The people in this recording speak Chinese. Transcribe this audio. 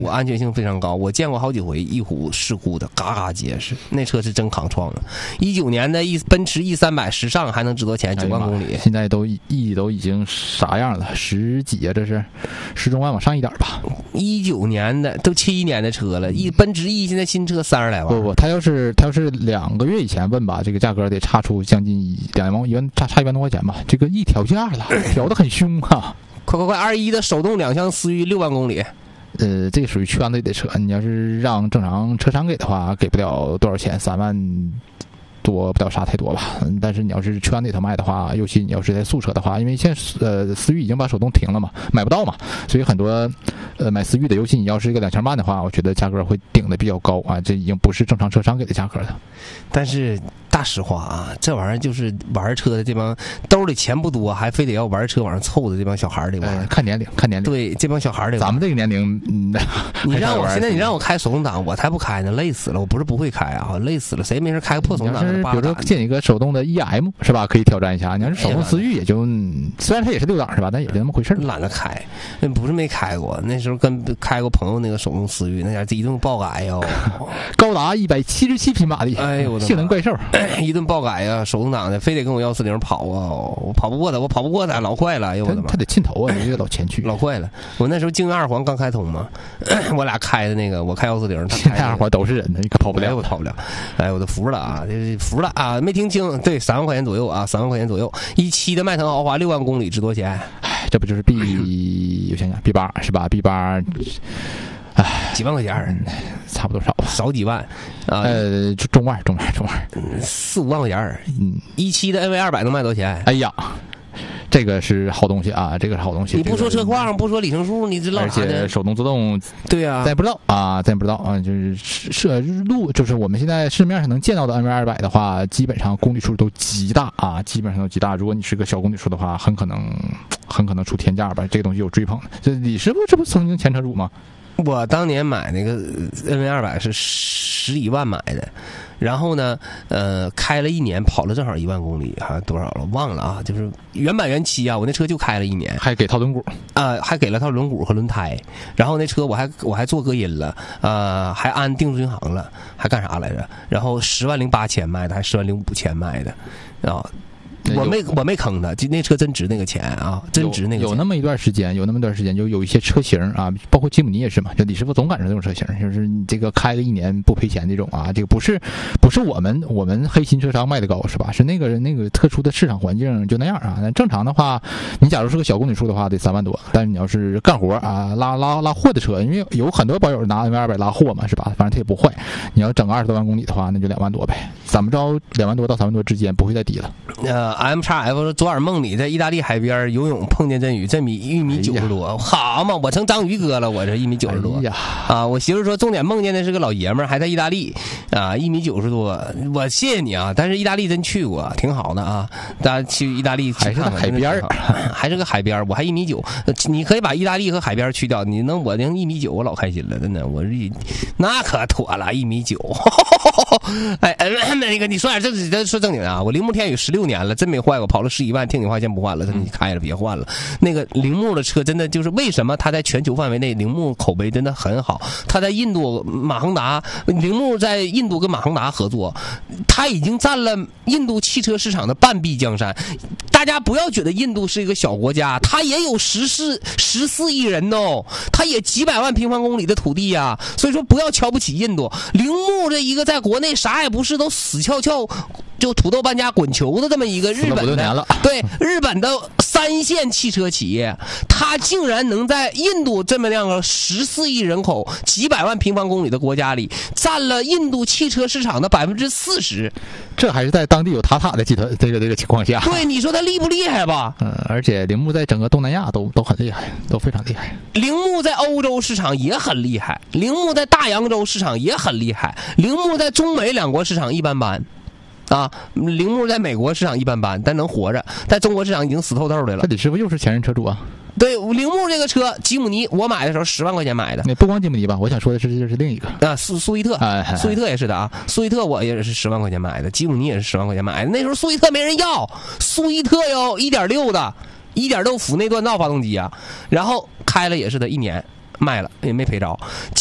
我安全性非常高，我见过好几回一虎事故的，嘎嘎结实，那车是真扛创了。19年的奔驰 E300 时尚还能值多钱，9万公里， 现在都已经啥样了？10几啊，这是10中万往上一点吧 ？19年的都71年的车了，奔驰 E 现在新车30来万。 不，他要是2个月以前问吧，这个价格得差出将近2万，差1万多块钱吧，这个一调价了，调得很凶啊！ 快！21的手动2厢思域6万公里。 这个属于圈子里的车，你要是让正常车商给的话，给不了多少钱，3万多不了啥太多吧。但是你要是圈里头卖的话，尤其你要是在素车的话，因为现在思域已经把手动停了嘛，买不到嘛，所以很多买思域的，尤其你要是一个2000万的话，我觉得价格会顶的比较高啊，这已经不是正常车商给的价格了。 但是大实话啊，这玩意儿就是玩车的这帮兜里钱不多，还非得要玩车往上凑的这帮小孩儿的玩意儿。 看年龄。 对，这帮小孩儿的。咱们这个年龄， 你让我开手动挡，我才不开呢，累死了。我不是不会开啊，累死了。谁没事开个破手动挡？ 比如说进一个手动的 EM 是吧？可以挑战一下。你要是手动思域，也就虽然它也是6档是吧，但也就那么回事。 懒得开，不是没开过，那时候开过朋友那个手动思域，那家一顿爆改哟， 高达177匹马力， 哎呦我的性能怪兽， 一顿爆改呀，手动挡的，非得跟我140跑啊，我跑不过他，老快了，哎呦我的妈！ 他得沁头啊，这个老前驱， 老快了。我那时候京韵2环刚开通嘛，我俩开的那个，我开140，他开2环都是人的，你可跑不了， 我跑不了。哎，我都服了啊，服了啊，没听清，对，3万块钱左右啊，3万块钱左右。17的迈腾豪华6万公里值多钱？ 哎，这不就是 我想想 B8 是吧 ？B8。哎， 几万块钱， 差不多少几万， 中万 ，4、5万块钱。17的 NV200 能卖多少钱？ 哎呀，这个是好东西啊，这个是好东西。 你不说车况，不说里程数，你知道啥呢？ 而且手动自动， 对啊， 咱也不知道啊，就是我们现在市面上能见到的 NV200 的话，基本上公里数都极大啊，基本上都极大。如果你是个小公里数的话，很可能出天价吧。这个东西有追捧的。这李师傅这不曾经前车主吗？ 我当年买那个 NV200 是10几万买的，然后呢，开了1年，跑了正好1万公里，好像多少了忘了啊，就是原版原漆啊，我那车就开了1年， 还给套轮毂还给了套轮毂和轮胎，然后那车我还做隔音了，还安定速巡航了，还干啥来着？然后10万08000钱卖的，还10万05000钱卖的，啊。我没坑他，那车真值那个钱啊，真值那个钱。 有那么一段时间，就有一些车型啊，包括吉姆尼也是嘛，就李师傅总赶上这种车型，就是你这个开个1年不赔钱这种啊，这个不是我们黑心车商卖的高是吧？是那个特殊的市场环境就那样啊。那正常的话，你假如是个小公里数的话，得3万多，但是你要是干活啊，拉货的车，因为有很多保友拿 NV200 拉货嘛，是吧？反正它也不坏。你要整个20多万公里的话，那就2万多呗。怎么着，2万多到3万多之间不会再低了。 MXF 说昨晚梦里在意大利海边游泳碰见真鱼，这1米90多，好嘛，我成章鱼哥了，我这1米90多啊！我媳妇说重点梦见的是个老爷们儿，还在意大利啊，1米90多，我谢谢你啊！但是意大利真去过，挺好的啊，大家去意大利还是个海边， 还是个海边，我还1米9，你可以把意大利和海边去掉，我能1米9，我老开心了，真的，我那可妥了，1米9。哎，那个你说点说正经的啊，我铃木天宇16年了，真没坏过，跑了11万，听你话先不换了，你开了别换了。那个铃木的车真的就是为什么它在全球范围内铃木口碑真的很好，它在印度马亨达，铃木在印度跟马亨达合作，它已经占了印度汽车市场的半壁江山。大家不要觉得印度是一个小国家，它也有14亿人哦，它也几百万平方公里的土地呀，所以说不要瞧不起印度。铃木这一个在国内啥也不是，都死翘翘就土豆搬家滚球的这么一个日本的，对日本的3线汽车企业，它竟然能在印度这么样个14亿人口、几百万平方公里的国家里，占了印度汽车市场的40%。 这还是在当地有塔的集团这个情况下。 对，你说它厉不厉害吧？ 而且铃木在整个东南亚都很厉害，都非常厉害。 铃木在欧洲市场也很厉害，铃木在大洋洲市场也很厉害，铃木在中美2国市场一般般。啊，铃木在美国市场一般般，但能活着，在中国市场已经死透透的了。 李师傅又是前任车主啊？ 对，铃木这个车，吉姆尼我买的时候10万块钱买的。 不光吉姆尼吧，我想说的是这是另一个啊，苏伊特，苏伊特也是的啊，苏伊特我也是10万块钱买的，吉姆尼也是10万块钱买的。那时候苏伊特没人要，苏伊特哟1.6的，1.6伏内锻造发动机啊，然后开了也是的1年。 卖了也没赔着。